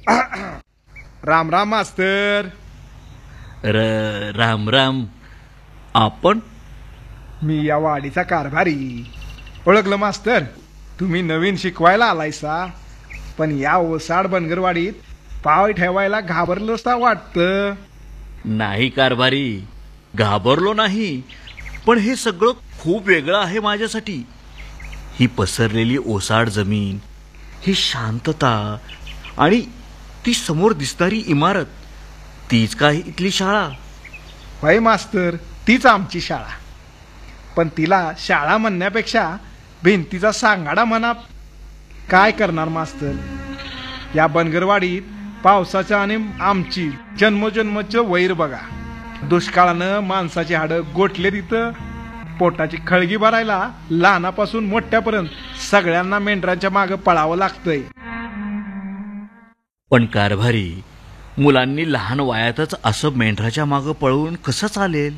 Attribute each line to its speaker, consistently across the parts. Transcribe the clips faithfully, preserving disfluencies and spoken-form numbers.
Speaker 1: राम राम मास्तर.
Speaker 2: र राम राम. आपण?
Speaker 1: मी या वाडीचा कारभारी. ओळखलं मास्तर? तुम्ही नवीन शिकवायला आलायसा, पण या ओसाड बनगरवाडीत पाय ठेवायला घाबरलोसा वाटतं.
Speaker 2: नाही कारभारी, घाबरलो नाही, पण हे सगळं खूप वेगळं आहे माझ्यासाठी. ही पसरलेली ओसाड जमीन, ही शांतता आणि ती समोर दिसणारी इमारत, तीच काय इथली शाळा?
Speaker 1: होय मास्तर, तीच आमची शाळा. पण तिला शाळा म्हणण्यापेक्षा भिंतीचा सांगाडा म्हणा. काय करणार मास्तर, या बनगरवाडीत पावसाच्या आणि आमची जन्मजन्मचं वैर बघा. दुष्काळानं माणसाची हाडं गोठले तिथं. पोटाची खळगी भरायला लहानापासून मोठ्यापर्यंत सगळ्यांना मेंढरांच्या मागं पळावं लागतंय.
Speaker 2: पण कारभारी, मुलांनी लहान वयातच असं मेंढराच्या मागं पळून कसं चालेल?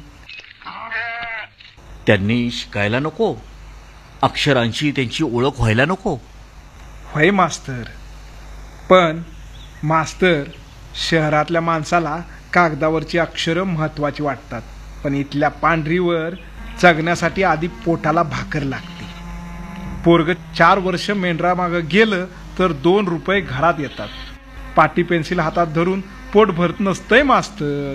Speaker 2: त्यांनी शिकायला नको? अक्षरांची त्यांची ओळख व्हायला नको?
Speaker 1: होय मास्तर, पण मास्तर, शहरातल्या माणसाला कागदावरची अक्षरं महत्वाची वाटतात, पण इथल्या पांढरीवर जगण्यासाठी आधी पोटाला भाकर लागते. पोरग चार वर्ष मेंढरा मागं गेलं तर दोन रुपये घरात येतात. पाटी पेन्सिल हातात धरून पोट भरत नसतंय मास्तर.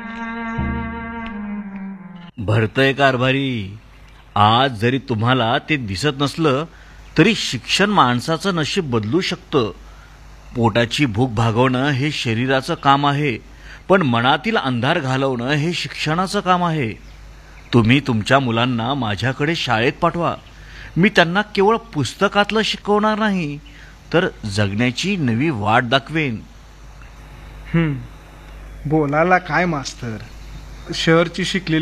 Speaker 2: भरतय कारभारी. आज जरी तुम्हाला ते दिसत नसलं तरी शिक्षण माणसाचं नशीब बदलू शकतं. पोटाची भूक भागवणं हे शरीराचं काम आहे, पण मनातील अंधार घालवणं हे शिक्षणाचं काम आहे. तुम्ही तुमच्या मुलांना माझ्याकडे शाळेत पाठवा. मी त्यांना केवळ पुस्तकातलं शिकवणार नाही, तर जगण्याची नवी वाट दाखवेन.
Speaker 1: हम्म बोलायला काय मास्तर, शहरची शिकलेली